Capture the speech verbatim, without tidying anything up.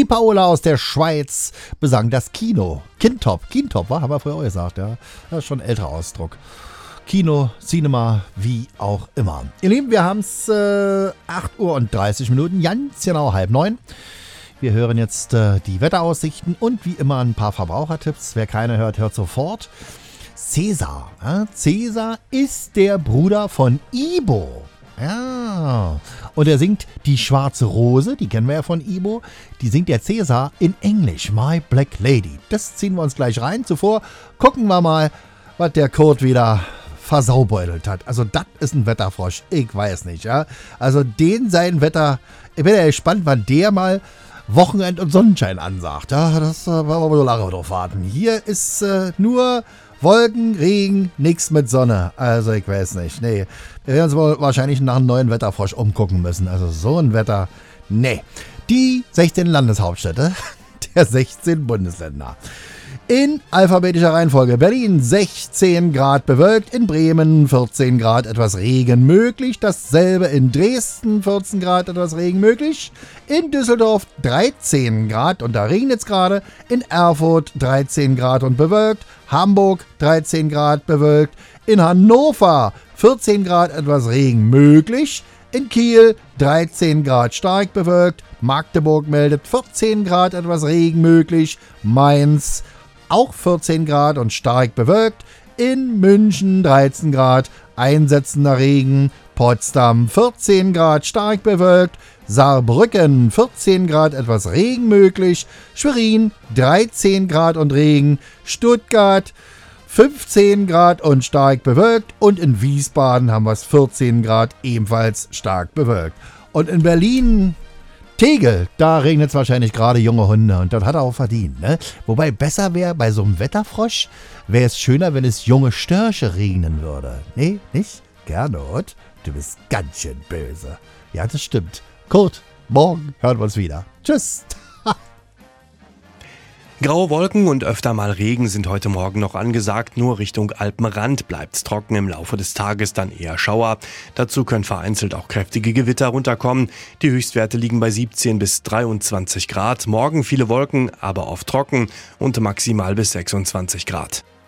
Paola aus der Schweiz besang das Kino. Kintop, Kintop, war, haben wir früher auch gesagt, ja. Das ist schon ein älterer Ausdruck. Kino, Cinema, wie auch immer. Ihr Lieben, wir haben es äh, acht Uhr und dreißig Minuten, ganz genau halb neun. Wir hören jetzt äh, die Wetteraussichten und wie immer ein paar Verbrauchertipps. Wer keine hört, hört sofort. Cäsar. Ja? Cäsar ist der Bruder von Ibo. Ja. Und er singt Die schwarze Rose, die kennen wir ja von Ibo. Die singt der Cäsar in Englisch, My Black Lady. Das ziehen wir uns gleich rein. Zuvor gucken wir mal, was der Kurt wieder versaubeutelt hat. Also das ist ein Wetterfrosch. Ich weiß nicht, ja. Also den sein Wetter, ich bin ja gespannt, wann der mal Wochenend und Sonnenschein ansagt. Ja, das äh, wollen wir aber so lange drauf warten. Hier ist äh, nur Wolken, Regen, nichts mit Sonne. Also ich weiß nicht. Nee, wir werden uns wohl wahrscheinlich nach einem neuen Wetterfrosch umgucken müssen. Also so ein Wetter, nee. Die sechzehn Landeshauptstädte der sechzehn Bundesländer. In alphabetischer Reihenfolge: Berlin sechzehn Grad bewölkt, in Bremen vierzehn Grad etwas Regen möglich, dasselbe in Dresden vierzehn Grad etwas Regen möglich, in Düsseldorf dreizehn Grad und da regnet es gerade, in Erfurt dreizehn Grad und bewölkt, Hamburg dreizehn Grad bewölkt, in Hannover vierzehn Grad etwas Regen möglich, in Kiel dreizehn Grad stark bewölkt, Magdeburg meldet vierzehn Grad etwas Regen möglich, Mainz auch vierzehn Grad und stark bewölkt. In München dreizehn Grad, einsetzender Regen. Potsdam vierzehn Grad, stark bewölkt. Saarbrücken vierzehn Grad, etwas Regen möglich. Schwerin dreizehn Grad und Regen. Stuttgart fünfzehn Grad und stark bewölkt. Und in Wiesbaden haben wir es vierzehn Grad, ebenfalls stark bewölkt. Und in Berlin Tegel, da regnet es wahrscheinlich gerade junge Hunde und das hat er auch verdient, ne? Wobei besser wäre, bei so einem Wetterfrosch, wäre es schöner, wenn es junge Störche regnen würde. Nee, nicht? Gernot, du bist ganz schön böse. Ja, das stimmt. Kurt, morgen hören wir uns wieder. Tschüss. Graue Wolken und öfter mal Regen sind heute Morgen noch angesagt. Nur Richtung Alpenrand bleibt's trocken, im Laufe des Tages dann eher Schauer. Dazu können vereinzelt auch kräftige Gewitter runterkommen. Die Höchstwerte liegen bei siebzehn bis dreiundzwanzig Grad. Morgen viele Wolken, aber oft trocken und maximal bis sechsundzwanzig Grad.